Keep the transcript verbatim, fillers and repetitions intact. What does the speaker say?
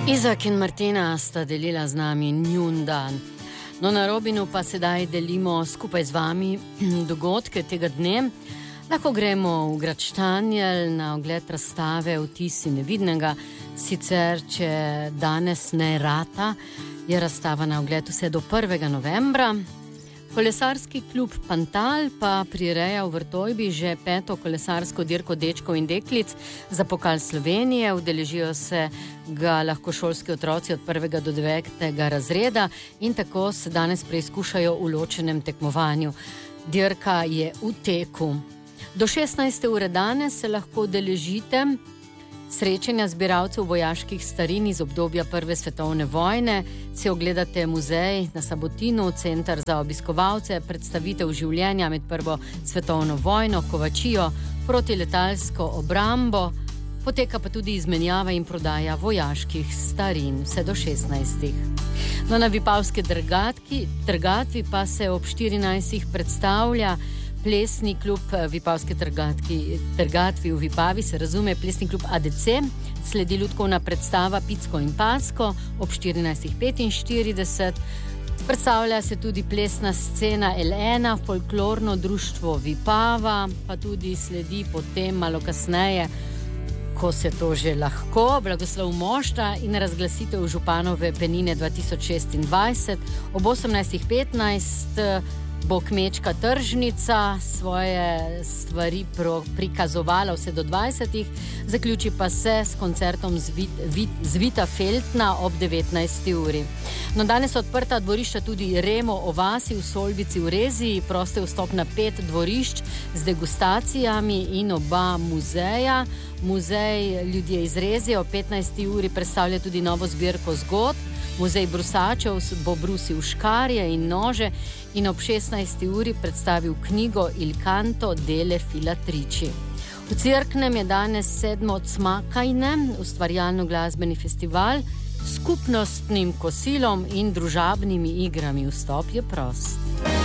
Izak in Martina sta delila z nami njun dan. No, na Robinu pa sedaj delimo skupaj z vami dogodke tega dne. Lahko gremo v Grad Štanjel na ogled razstave Vtisi nevidnega. Sicer, če danes ne rata, je razstava na ogled vse do prvega novembra. Kolesarski klub Pantal pa prireja v Vrtojbi že peto kolesarsko dirko dečkov in deklic za pokal Slovenije. Udeležijo se ga lahko šolski otroci od prvega do devetega razreda in tako se danes preizkušajo v ločenem tekmovanju. Dirka je v teku. Do šestnajste ure danes se lahko udeležite srečanja zbiralcev vojaških starin iz obdobja Prve svetovne vojne, si ogledate muzej na Sabotinu, center za obiskovalce, predstavitev življenja med Prvo svetovno vojno, kovačijo, protiletalsko obrambo, poteka pa tudi izmenjava in prodaja vojaških starin, vse do šestnajstih. No, na Vipavski trgatvi, trgatvi pa se ob štirinajstih predstavlja plesni klub Vipavske trgatvi, trgatvi v Vipavi, se razume, plesni klub A D C, sledi lutkovna predstava Picko in Pasko ob štirinajstih petinštirideset. Predstavlja se tudi plesna scena L ena, folklorno društvo Vipava, pa tudi sledi potem malo kasneje, ko se to že lahko, blagoslov mošta in razglasitev županove penine dva tisoč šestindvajset. Ob osemnajstih petnajst bo kmečka tržnica svoje stvari pro, prikazovala vse do dvajsetih, zaključi pa se s koncertom Zvit, Vit, Zvita Feltna ob devetnajsti uri. No, danes odprta dvorišča tudi Remo o vasi v Solbici v Reziji, proste vstop na pet dvorišč z degustacijami in oba muzeja. Muzej Ljudje iz Rezije ob petnajsti uri predstavlja tudi novo zbirko zgodb. Muzej brusačev bo brusil škarje in nože in ob šestnajsti uri predstavil knjigo Il canto delle filatrici. V Cerknem je danes sedmo Cmakajne, ustvarjalno-glasbeni festival s skupnostnim kosilom in družabnimi igrami. Vstop je prost.